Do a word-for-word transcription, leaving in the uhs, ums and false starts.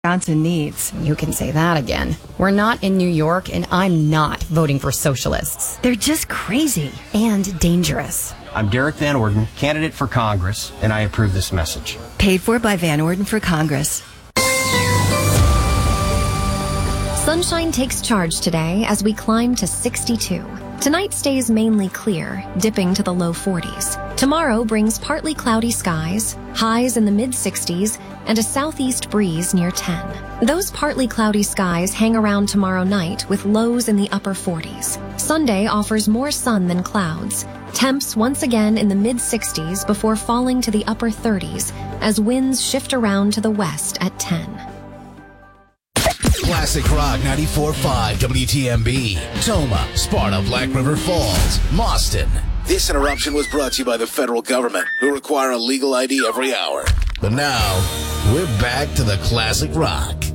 Wisconsin needs. You can say that again. We're not in New York, and I'm not voting for socialists. They're just crazy. And dangerous. I'm Derek Van Orden, candidate for Congress, and I approve this message. Paid for by Van Orden for Congress. Sunshine takes charge today as we climb to sixty-two. Tonight stays mainly clear, dipping to the low forties. Tomorrow brings partly cloudy skies, highs in the mid-sixties, and a southeast breeze near ten. Those partly cloudy skies hang around tomorrow night with lows in the upper forties. Sunday offers more sun than clouds. Temps once again in the mid-sixties before falling to the upper thirties as winds shift around to the west at ten. Classic Rock ninety-four point five W T M B, Toma, Sparta, Black River Falls, Mauston. This interruption was brought to you by the federal government, who require a legal I D every hour. But now, we're back to the Classic Rock.